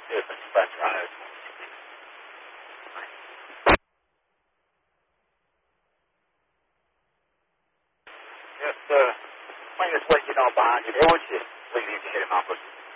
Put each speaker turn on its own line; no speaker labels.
日本3.2。Yes, sir. My name is Wayne Albani. They would say, please, you hear my voice.